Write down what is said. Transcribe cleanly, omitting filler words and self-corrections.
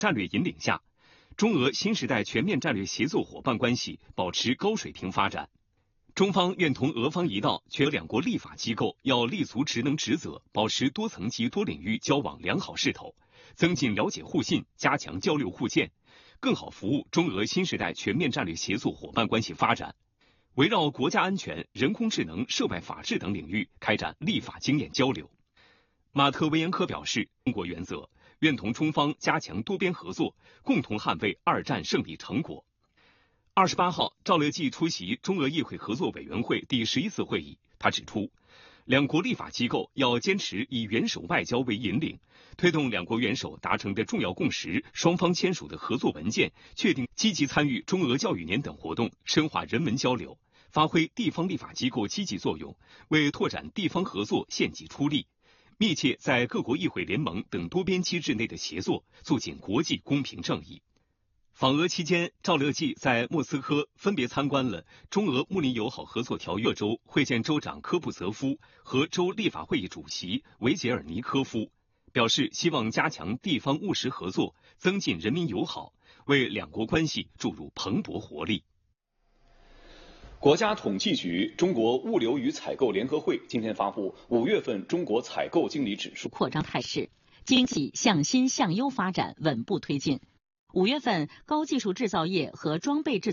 战略引领下，中俄新时代全面战略协作伙伴关系保持高水平发展。中方愿同俄方一道，确两国立法机构要立足职能职责，保持多层级多领域交往良好势头，增进了解互信，加强交流互鉴，更好服务中俄新时代全面战略协作伙伴关系发展。围绕国家安全、人工智能、涉外法治等领域开展立法经验交流。马特维延科表示，中国原则愿同中方加强多边合作，共同捍卫二战胜利成果。28号，赵乐际出席中俄议会合作委员会第11次会议，他指出，两国立法机构要坚持以元首外交为引领，推动两国元首达成的重要共识、双方签署的合作文件，确定积极参与中俄教育年等活动，深化人文交流，发挥地方立法机构积极作用，为拓展地方合作献己出力，密切在各国议会联盟等多边机制内的协作，促进国际公平正义。访俄期间，赵乐际在莫斯科分别参观了中俄睦邻友好合作条约州，会见州长科布泽夫和州立法会议主席维杰尔尼科夫，表示希望加强地方务实合作，增进人民友好，为两国关系注入蓬勃活力。 国家统计局中国物流与采购联合会今天发布5月份中国采购经理指数扩张态势，经济向新向优发展稳步推进。5月份高技术制造业和装备制